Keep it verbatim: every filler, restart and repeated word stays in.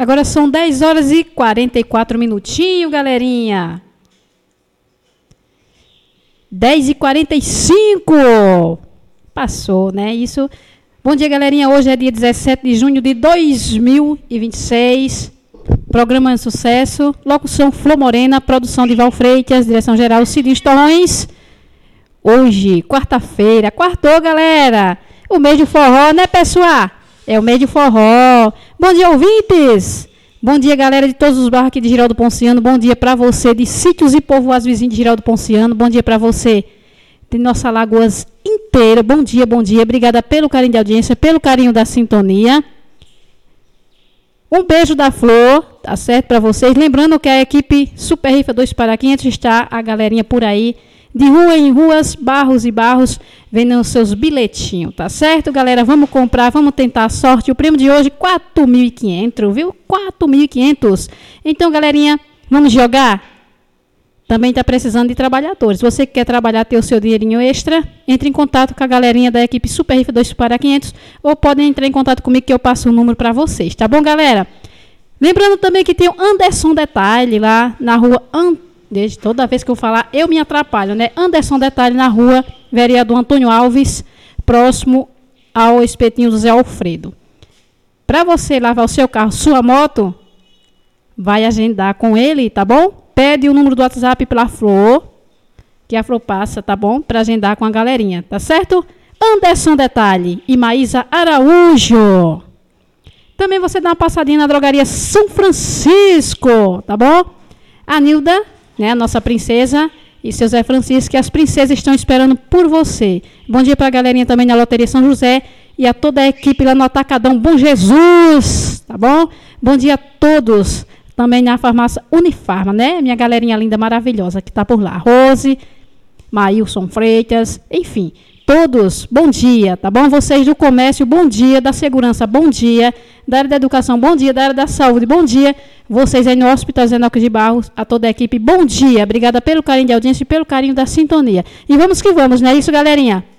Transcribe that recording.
Agora são dez horas e quarenta e quatro minutinhos, galerinha. dez e quarenta e cinco. Passou, né? Isso. Bom dia, galerinha. Hoje é dia dezessete de junho de dois mil e vinte e seis. Programa de sucesso. Locução Flor Morena. Produção de Val Freitas. Direção geral Cidinho Torrões. Hoje, quarta-feira. Quartou, galera. O mês de forró, né, pessoal? É o mês de forró. Bom dia, ouvintes. Bom dia, galera de todos os bairros aqui de Giraldo Ponciano. Bom dia para você de sítios e povoados vizinhos de Giraldo Ponciano. Bom dia para você de nossa Lagoas inteira. Bom dia, bom dia. Obrigada pelo carinho de audiência, pelo carinho da sintonia. Um beijo da Flor, tá certo, para vocês. Lembrando que a equipe Super Rifa dois para quinhentos está a galerinha por aí, de rua em ruas, barros e barros, vendendo seus bilhetinhos, tá certo, galera? Vamos comprar, vamos tentar a sorte. O prêmio de hoje, quatro mil e quinhentos, viu? quatro mil e quinhentos. Então, galerinha, vamos jogar? Também está precisando de trabalhadores. Você que quer trabalhar, ter o seu dinheirinho extra, entre em contato com a galerinha da equipe Super Rifa dois para quinhentos, ou podem entrar em contato comigo que eu passo o número para vocês, tá bom, galera? Lembrando também que tem o Anderson Detalhe lá na rua Anderson. Desde toda vez que eu falar, eu me atrapalho, né? Anderson Detalhe na rua Vereador Antônio Alves, próximo ao Espetinho José Alfredo. Para você lavar o seu carro, sua moto, vai agendar com ele, tá bom? Pede o número do WhatsApp pela Flor, que a Flor passa, tá bom? Para agendar com a galerinha, tá certo? Anderson Detalhe e Maísa Araújo. Também você dá uma passadinha na drogaria São Francisco, tá bom? A Nilda, né, a nossa princesa, e seu Zé Francisco, que as princesas estão esperando por você. Bom dia para a galerinha também na Loteria São José e a toda a equipe lá no Atacadão Bom Jesus, tá bom? Bom dia a todos, também na farmácia Unifarma, né? Minha galerinha linda, maravilhosa que está por lá. Rose, Maílson Freitas, enfim, todos, bom dia, tá bom? Vocês do comércio, bom dia, da segurança, bom dia, da área da educação, bom dia, da área da saúde, bom dia. Vocês aí no Hospital Zenalco de Barros, a toda a equipe, bom dia. Obrigada pelo carinho de audiência e pelo carinho da sintonia. E vamos que vamos, não é isso, galerinha?